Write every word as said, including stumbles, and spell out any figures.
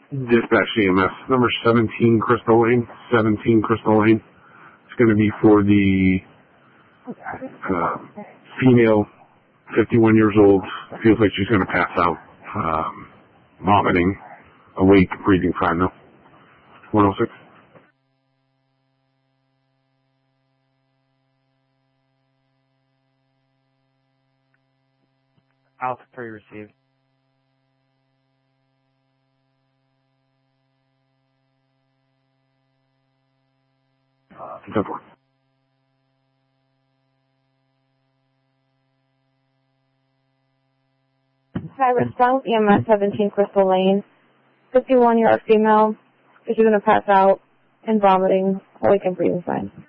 Dispatch E M S, number seventeen Crystal Lane, seventeen Crystal Lane. It's going to be for the uh, female, fifty-one years old, feels like she's going to pass out, um, vomiting, awake, breathing fine though. one oh six. Alpha three received. Uh, ten four. Hi, response E M S seventeen Crystal Lane. fifty-one year old female. She's going to pass out and vomiting, awake and breathing fine.